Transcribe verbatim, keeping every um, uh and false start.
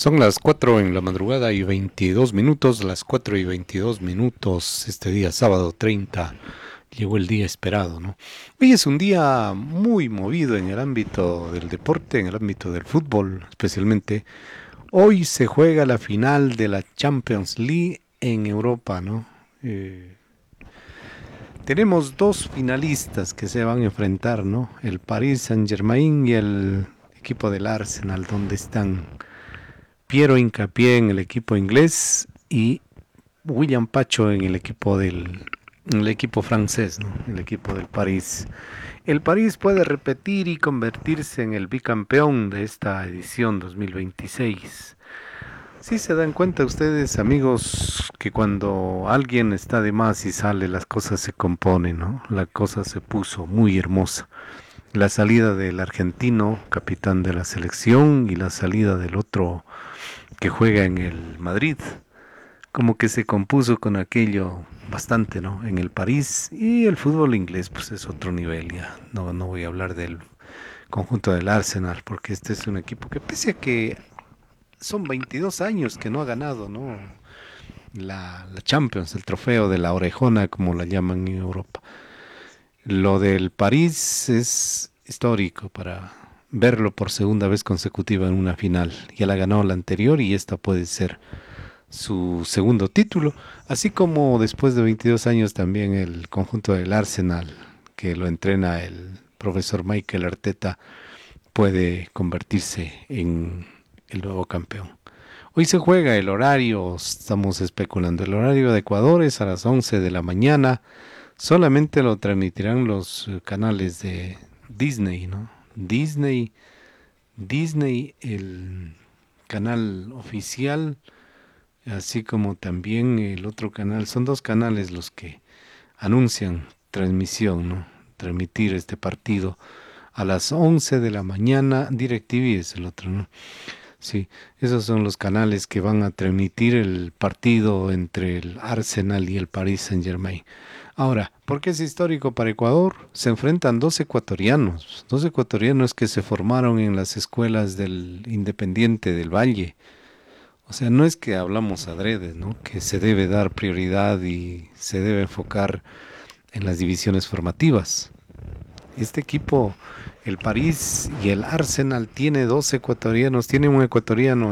Son las cuatro en la madrugada y veintidós minutos, las cuatro y veintidós minutos, este día sábado treinta, llegó el día esperado, ¿no? Hoy es un día muy movido en el ámbito del deporte, en el ámbito del fútbol, especialmente. Hoy se juega la final de la Champions League en Europa, ¿no? Eh, tenemos dos finalistas que se van a enfrentar, ¿no? El Paris Saint-Germain y el equipo del Arsenal, donde están Piero Hincapié en el equipo inglés y William Pacho en el equipo del en el equipo francés, ¿no? El equipo del París. El París puede repetir y convertirse en el bicampeón de esta edición dos mil veintiséis. Sí se dan cuenta ustedes, amigos, que cuando alguien está de más y sale, las cosas se componen, ¿no? La cosa se puso muy hermosa. La salida del argentino, capitán de la selección, y la salida del otro que juega en el Madrid, como que se compuso con aquello bastante, ¿no? En el París, y el fútbol inglés pues es otro nivel ya. No, no voy a hablar del conjunto del Arsenal, porque este es un equipo que pese a que son veintidós años que no ha ganado, ¿no? La, la Champions, el trofeo de la orejona, como la llaman en Europa. Lo del París es histórico para verlo por segunda vez consecutiva en una final. Ya la ganó la anterior y esta puede ser su segundo título, así como después de veintidós años también el conjunto del Arsenal, que lo entrena el profesor Mikel Arteta, puede convertirse en el nuevo campeón. Hoy se juega el horario, estamos especulando, el horario de Ecuador es a las once de la mañana, solamente lo transmitirán los eh, canales de Disney, ¿no? Disney, Disney, el canal oficial, así como también el otro canal. Son dos canales los que anuncian transmisión, ¿no? Transmitir este partido a las once de la mañana. DirecTV es el otro, ¿no? Sí, esos son los canales que van a transmitir el partido entre el Arsenal y el Paris Saint-Germain. Ahora, ¿por qué es histórico para Ecuador? Se enfrentan dos ecuatorianos, dos ecuatorianos que se formaron en las escuelas del Independiente del Valle. O sea, no es que hablamos adrede, ¿no? Que se debe dar prioridad y se debe enfocar en las divisiones formativas. Este equipo, el París y el Arsenal, tiene dos ecuatorianos, tiene un ecuatoriano